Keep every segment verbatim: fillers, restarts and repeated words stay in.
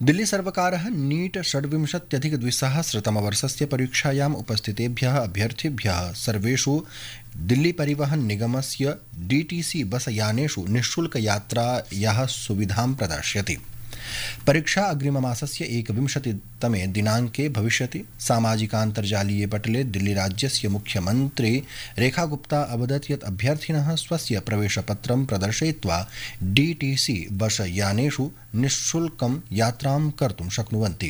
दिल्ली सर्वकारः नीट षड्विंशत्यधिकद्विसहस्रतमवर्षस्य परीक्षायाम् उपस्थितेभ्यः अभ्यर्थिभ्यः सर्वेषु दिल्ली परिवहन निगमस्य डीटीसी बस यानेषु निःशुल्कयात्रायाः सुविधां प्रदास्यति। परीक्षा अग्रिममासस्य एकविंशतितमे दिनाङ्के भविष्यति। सामाजिकान्तर्जालीये पटले दिल्ली राज्यस्य मुख्यमन्त्री रेखा गुप्ता अवदत् यत् अभ्यर्थिनः स्वस्य प्रवेशपत्रं प्रदर्शयित्वा डीटीसी बस यानेषु निःशुल्कं यात्रां कर्तुं शक्नुवन्ति।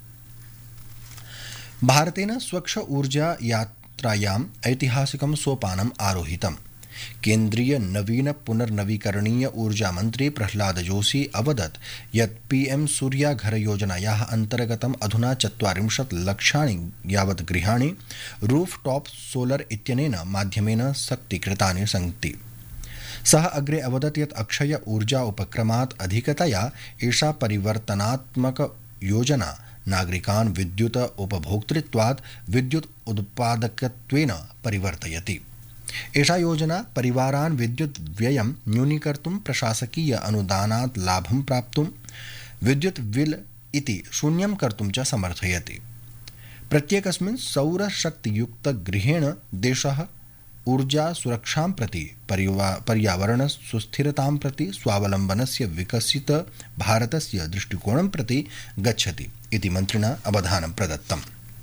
भारतेन स्वच्छ ऊर्जा यात्रायाम् ऐतिहासिकं सोपानम् आरोहितम्। केन्द्रीय नवीन पुनर्नवीकरणीय ऊर्जा मंत्री प्रह्लाद जोशी अवदत् यत् पीएम सूर्या घर योजनायाः अन्तर्गतम् अधुना चत्वारिंशत् लक्षाणि यावत् गृहाणि रूफ टॉप सोलर इत्यनेन माध्यमेन शक्तीकृतानि सन्ति। सः अग्रे अवदत् यत् अक्षय ऊर्जा उपक्रमात् अधिकतया एषा परिवर्तनात्मक योजना नागरिकान् विद्युत उपभोक्तृत्वात् विद्युत् उत्पादकत्वेन परिवर्तयति। एषा योजना परिवारान् विद्युत् व्ययं न्यूनीकर्तुं प्रशासकीय अनुदानात् लाभं प्राप्तुं विद्युत् बिल इति शून्यं कर्तुं च समर्थयति। प्रत्येकस्मिन् सौरशक्तियुक्तगृहेण देशः ऊर्जा सुरक्षां प्रति पर्यावरण सुस्थिरतां प्रति स्वावलम्बनस्य विकसित भारतस्य दृष्टिकोणं प्रति गच्छति इति मन्त्रिणा अवधानं प्रदत्तम्।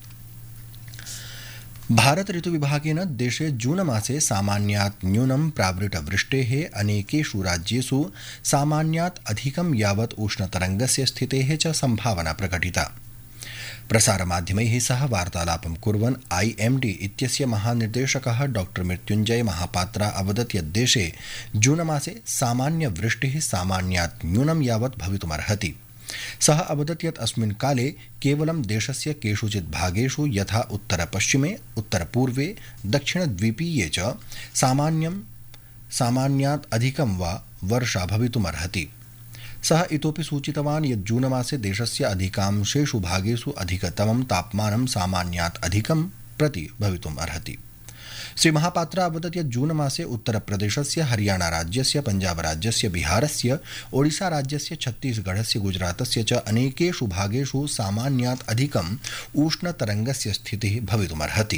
भारत ऋतुविभागेन देशे जून मासे सामान्यात् न्यूनं प्रावृतवृष्टेः अनेकेषु राज्येषु सामान्यात् अधिकं यावत् उष्णतरङ्गस्य स्थितेः च सम्भावना प्रकटिता। प्रसारमाध्यमैः सह वार्तालापं कुर्वन् आईएमडी इत्यस्य महानिर्देशकः डॉक्टर मृत्युञ्जय महापात्रा अवदत् यत् देशे जून मासे सामान्यवृष्टिः सामान्यात् न्यूनं यावत् भवितुमर्हति। सः अवदत् यत् अस्मिन् काले केवलं देशस्य केषुचित् भागेषु यथा उत्तरपश्चिमे उत्तरपूर्वे दक्षिणद्वीपीये च सामान्यं सामान्यात् अधिकं वा वर्षा भवितुमर्हति। सः इतोपि सूचितवान् यत् जून मासे देशस्य अधिकांशेषु भागेषु अधिकतमं तापमानं सामान्यात् अधिकं प्रति भवितुम् अर्हति। श्री महापात्रा अवदत् यत् जून मासे उत्तरप्रदेशस्य हरियाणा राज्यस्य पञ्जाब राज्यस्य बिहारस्य ओडिशा राज्यस्य छत्तीसगढ़स्य गुजरातस्य च अनेकेषु भागेषु सामान्यात् अधिकम् उष्णतरङ्गस्य स्थितिः भवितुमर्हति।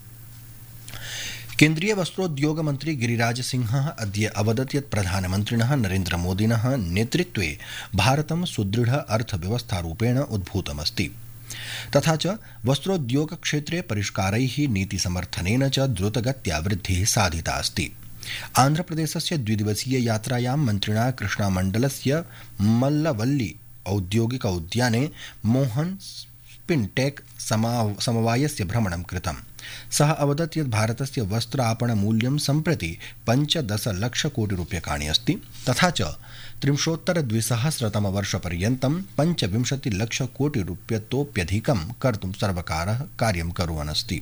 केन्द्रीय वस्त्रोद्योग मंत्री गिरिराज सिंहः अद्य अवदत् यत् प्रधानमन्त्रिणः नरेन्द्र मोदिनः नेतृत्वे भारतं सुदृढ अर्थव्यवस्थारूपेण उद्भूतमस्ति। तथा च वस्त्रोद्योग क्षेत्रे परिष्कारैः नीतिसमर्थनेन च द्रुतगत्या वृद्धिः साधिता अस्ति। आन्ध्रप्रदेशस्य द्विदिवसीय यात्रायां मन्त्रिणा कृष्णामण्डलस्य मल्लवल्ली औद्योगिक उद्याने मोहन स्पिन्टेक् समवायस्य भ्रमणं कृतम्। सः अवदत् यत् भारतस्य वस्त्र आपणमूल्यं सम्प्रति पञ्चदशलक्षकोटिरूप्यकाणि अस्ति। तथा च त्रिंशोत्तरद्विसहस्रतमवर्षपर्यन्तं पञ्चविंशतिलक्षकोटिरूप्यतोप्यधिकं कर्तुं सर्वकारः कार्यं कुर्वन् अस्ति।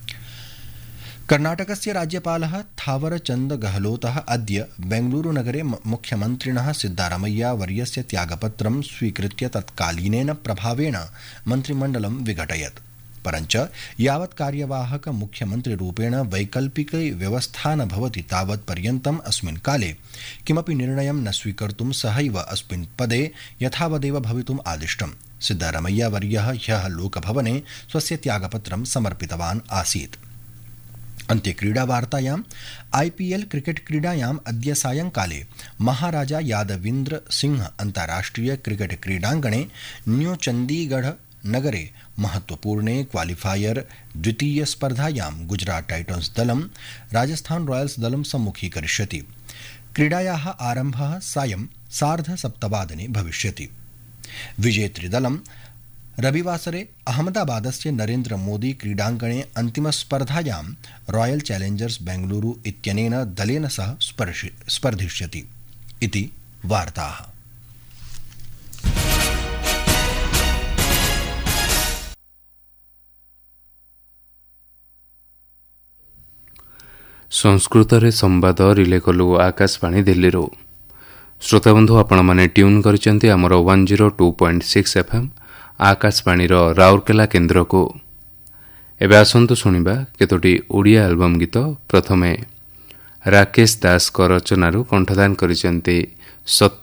कर्णाटकस्य राज्यपालः थावरचन्द गहलोतः अद्य बेंगलुरुनगरे मुख्यमन्त्रिणः सिद्धारमैया वर्यस्य त्यागपत्रं स्वीकृत्य तत्कालीनेन प्रभावेण मन्त्रिमण्डलं विघटयत्। परञ्च यावत् कार्यवाहक मुख्यमन्त्रिरूपेण वैकल्पिक व्यवस्था न भवति तावत् पर्यन्तम् अस्मिन् काले किमपि निर्णयं न स्वीकर्तुं सहैव अस्मिन् पदे यथावदेव भवितुम् आदिष्टम्। सिद्धारमैया वर्यः ह्यः लोकभवने स्वस्य त्यागपत्रं समर्पितवान् आसीत्। अन्ते क्रीडावार्तायाम् आईपीएल क्रिकेट क्रीडायाम् अद्य सायंकाले महाराजा यादवीन्द्र सिंह अन्ताराष्ट्रिय क्रिकेट क्रीडाङ्गणे न्यू चण्डीगढ़ नगरे महत्वपूर्णे क्वालिफायर द्वितीय स्पर्धायां गुजरात टाइटन्स दलं राजस्थान रॉयल्स दलं सम्मुखीकरिष्यति। क्रीडायाः आरम्भः सायं सार्धसप्तवादने भविष्यति। विजेतृदलं रविवासरे अहमदाबादस्य नरेन्द्र मोदी क्रीडाङ्गणे अन्तिमस्पर्धायां रॉयल चैलेंजर्स बेंगलुरु इत्यनेन दलेन सह स्पर्धिष्यति इति वार्ताः। संस्कृतरे संवाद रिले कलु आकाशवाणी दिल्लीରୁ। श्रोताबंधु आपण माने ट्यून करिसेंती हमर one zero two point six FM आकाशवाणीर Rourkela केन्द्र को। एबे आसंतु सुनिबा केतोटी ओडिया एल्बम गीत। प्रथमे राकेश दास रचनारू कंठदान करिसेंती सत्य